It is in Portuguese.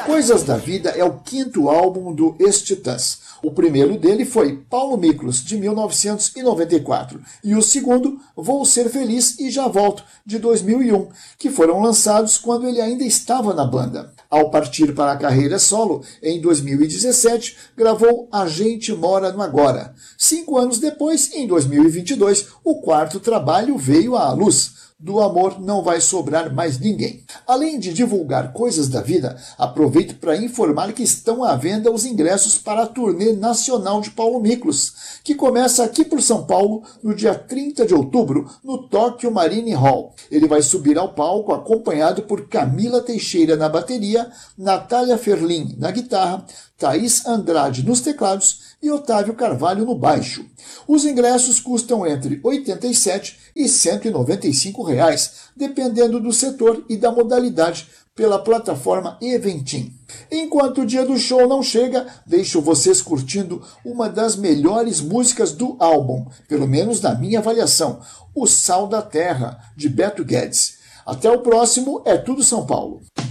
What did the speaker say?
Coisas da Vida é o quinto álbum do Ex-Titãs. O primeiro dele foi Paulo Miklos, de 1994, e o segundo, Vou Ser Feliz e Já Volto, de 2001, que foram lançados quando ele ainda estava na banda. Ao partir para a carreira solo, em 2017, gravou A Gente Mora no Agora. 5 anos depois, em 2022, o quarto trabalho veio à luz. Do amor não vai sobrar mais ninguém. Além de divulgar coisas da vida, aproveito para informar que estão à venda os ingressos para a turnê nacional de Paulo Miklos, que começa aqui por São Paulo no dia 30 de outubro, no Tokyo Marine Hall. Ele vai subir ao palco acompanhado por Camila Teixeira na bateria, Natália Ferlin na guitarra, Thaís Andrade nos teclados e Otávio Carvalho no baixo. Os ingressos custam entre R$ 87 e R$ 195, dependendo do setor e da modalidade, pela plataforma Eventim. Enquanto o dia do show não chega, deixo vocês curtindo uma das melhores músicas do álbum, pelo menos na minha avaliação, O Sal da Terra, de Beto Guedes. Até o próximo, é tudo São Paulo.